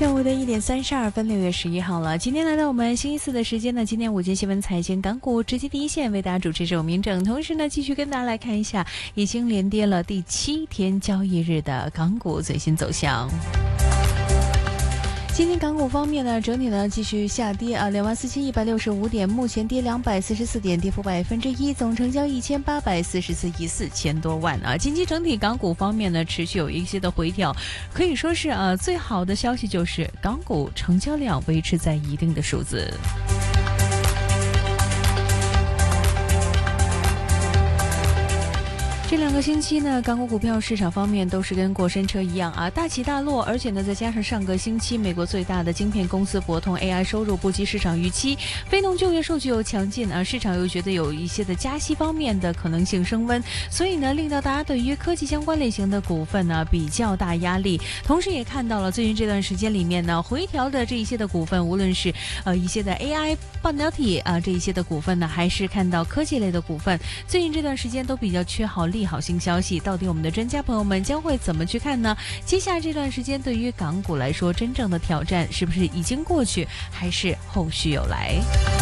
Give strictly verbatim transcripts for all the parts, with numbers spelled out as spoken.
上午的一点三十二分，六月十一号了。今天来到我们星期四的时间呢，今天午间新闻财经港股直击第一线，为大家主持是我明正。同时呢，继续跟大家来看一下已经连跌了第七天交易日的港股最新走向。今天港股方面呢，整体呢继续下跌啊，两万四千一百六十五点，目前跌两百四十四点，跌幅百分之一，总成交一千八百四十四亿四千多万啊。近期整体港股方面呢，持续有一些的回调，可以说是啊，最好的消息就是港股成交量维持在一定的数字。这两个星期呢，港股股票市场方面都是跟过山车一样啊，大起大落，而且呢，再加上上个星期美国最大的晶片公司博通 A I 收入不及市场预期，非农就业数据又强劲啊，市场又觉得有一些的加息方面的可能性升温，所以呢，令到大家对于科技相关类型的股份呢比较大压力。同时也看到了最近这段时间里面呢，回调的这一些的股份，无论是呃一些的 A I 半导体啊这一些的股份呢，还是看到科技类的股份，最近这段时间都比较缺好利好新消息，到底我们的专家朋友们将会怎么去看呢？接下来这段时间对于港股来说，真正的挑战是不是已经过去，还是后续有来？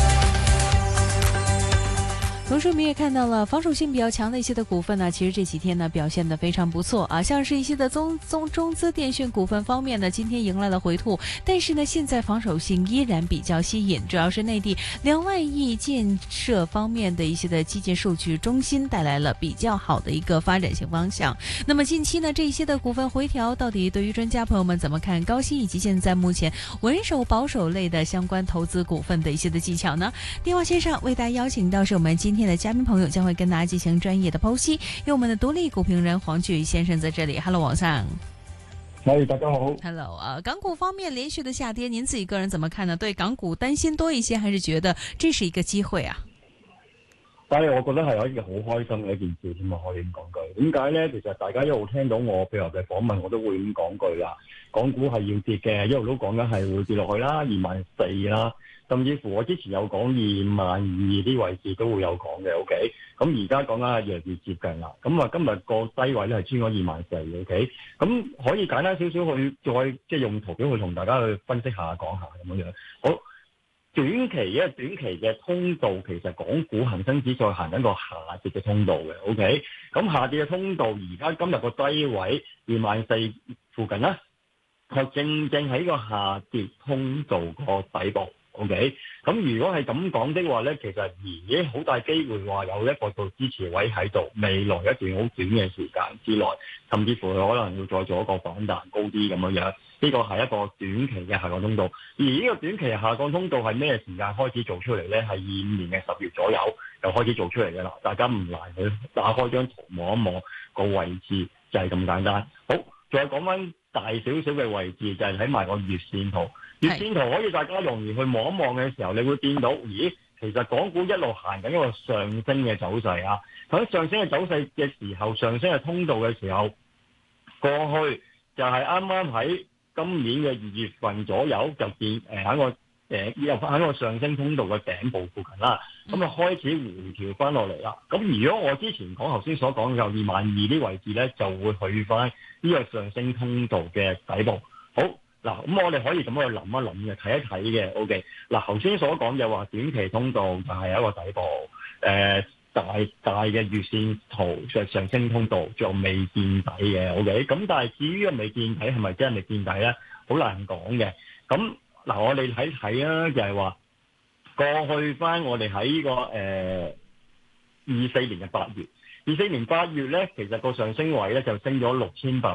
同时我们也看到了防守性比较强的一些的股份呢，其实这几天呢表现得非常不错啊，像是一些的中中中资电讯股份方面呢，今天迎来了回吐，但是呢现在防守性依然比较吸引，主要是内地两万亿建设方面的一些的基建数据中心带来了比较好的一个发展性方向。那么近期呢这一些的股份回调，到底对于专家朋友们怎么看高息以及现在目前稳守保守类的相关投资股份的一些的技巧呢？电话线上为大家邀请到是我们今天的嘉宾朋友，将会跟大家进行专业的剖析，有我们的独立股评人黄巨先生在这里。 Hello 王上。 嗨，大家好。 Hello 啊，港股方面连续的下跌，您自己个人怎么看呢？对港股担心多一些，还是觉得这是一个機會啊？ 但係我覺得係有一件好開心嘅一件事添啊，可以咁講句。點解咧？其實大家一路聽到我譬如嘅訪問，我都會咁講句啦。港股係要跌嘅，一路都講緊係會跌落去啦，二萬四啦，甚至乎我之前有講二萬二啲位置都會有講嘅。OK，咁而家講緊係越嚟越接近啦。咁啊，今日個低位咧係穿咗二萬四。OK，咁可以簡單少少去再即係用圖表去同大家去分析下講下咁樣樣。好。短期嘅短期嘅通道，其實港股恒生指數行緊個下跌嘅通道嘅 ，OK， 咁下跌嘅通道，而家今日個低位二萬四附近啦，就正正喺個下跌通道個底部 ，OK， 咁如果係咁講的話咧，其實而好大機會話有一個做支持位喺度，未來一段好短嘅時間之內，甚至乎可能要再做一個反彈高啲咁樣樣。呢個係一個短期嘅下降通道，而呢個短期下降通道係咩時間開始做出嚟呢？係二五年嘅十月左右就開始做出嚟嘅啦。大家唔難去打開張圖望一望個位置，就係咁簡單。好，再講翻大少少嘅位置，就係睇埋個月線圖。月線圖可以大家容易去望一望嘅時候，你會見到，咦，其實港股一路行緊一個上升嘅走勢啊。喺上升嘅走勢嘅時候，上升嘅通道嘅時候，過去就係啱啱喺今年嘅二月份左右就見誒喺個誒又喺個上升通道嘅頂部附近啦，咁啊開始回調翻落嚟啦。咁如果我之前講頭先所講嘅二萬二啲位置咧，就會去翻呢個上升通道嘅底部。好嗱，咁我哋可以咁樣去諗一諗嘅，睇一睇嘅。O K 嗱，頭先所講就話短期通道就係一個底部，誒、呃、大大嘅月線圖上上升通道仲未見底嘅。O K 咁但係至於個未見底係咪真係未見底咧？好難講嘅。咁嗱，我哋睇睇啊，就係話過去翻我哋喺呢個誒二四年嘅八月，二四年八月咧，其實個上升位咧就升咗六千八。